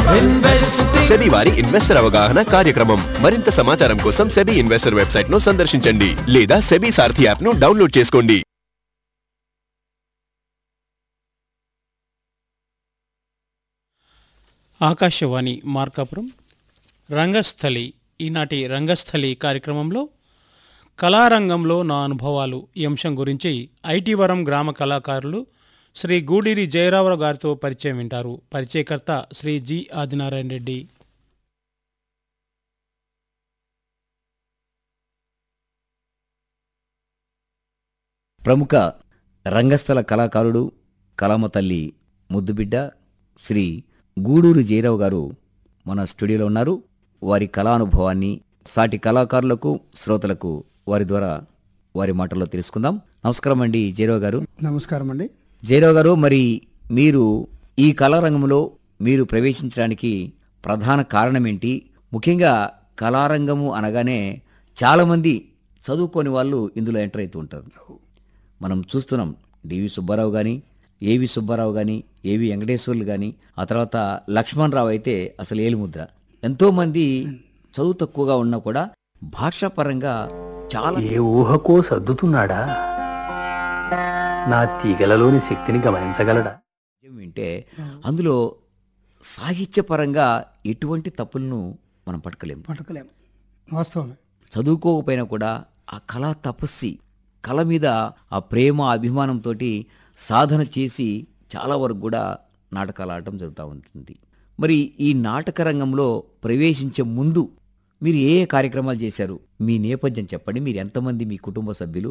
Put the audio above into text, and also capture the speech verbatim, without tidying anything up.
SEBI వారి investor అవగాహన కార్యక్రమం. మరింత సమాచారం కోసం సెబీ ఇన్వెస్టర్ వెబ్సైట్ ను సందర్శించండి లేదా సెబీ సారథి యాప్ ను డౌన్లోడ్ చేసుకోండి. ఆకాశవాణి మార్కాపురం రంగస్థలి. ఈనాటి రంగస్థలి కార్యక్రమంలో కళారంగంలో నా అనుభవాలు ఈ అంశం గురించి ఐటీవరం గ్రామ కళాకారులు శ్రీ గూడూరి జయరావు గారితో పరిచయం వింటారు. పరిచయకర్త శ్రీ జి ఆదినారాయణ రెడ్డి. ప్రముఖ రంగస్థల కళాకారుడు కళామ తల్లి ముద్దుబిడ్డ శ్రీ గూడూరి జయరావు గారు మన స్టూడియోలో ఉన్నారు. వారి కళానుభవాన్ని సాటి కళాకారులకు శ్రోతలకు వారి ద్వారా వారి మాటల్లో తెలుసుకుందాం. నమస్కారం అండి జయరావు గారు. నమస్కారం అండి. జయరావు గారు, మరి మీరు ఈ కళారంగంలో మీరు ప్రవేశించడానికి ప్రధాన కారణం ఏంటి? ముఖ్యంగా కళారంగము అనగానే చాలామంది చదువుకోని వాళ్ళు ఇందులో ఎంటర్ అవుతూ ఉంటారు. మనం చూస్తున్నాం డివి సుబ్బారావు కానీ, ఏవి సుబ్బారావు కానీ, ఏవి వెంకటేశ్వర్లు కానీ, ఆ తర్వాత లక్ష్మణ్ రావు అయితే అసలు ఏలుముద్ర. ఎంతోమంది చదువు తక్కువగా ఉన్నా కూడా భాషాపరంగా చాలా ఏ ఊహకో సర్దుతున్నాడా? నా తీగలలోని శక్తిని గమనించగలడా? వింటే అందులో సాహిత్యపరంగా ఎటువంటి తప్పులను మనం పట్టుకోలేము పట్టుకోలేం వాస్తవమే. చదువుకోకపోయినా కూడా ఆ కళా తపస్సి, కళ మీద ఆ ప్రేమ అభిమానంతో సాధన చేసి చాలా వరకు కూడా నాటకాలు ఆడటం జరుగుతూ ఉంటుంది. మరి ఈ నాటక రంగంలో ప్రవేశించే ముందు మీరు ఏ ఏ కార్యక్రమాలు చేశారు? మీ నేపథ్యం చెప్పండి. మీరు ఎంతమంది, మీ కుటుంబ సభ్యులు?